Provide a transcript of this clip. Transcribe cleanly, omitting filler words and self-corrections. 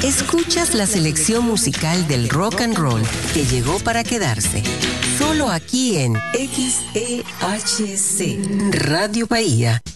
Escuchas la selección musical del rock and roll que llegó para quedarse. Solo aquí en XEHC Radio Bahía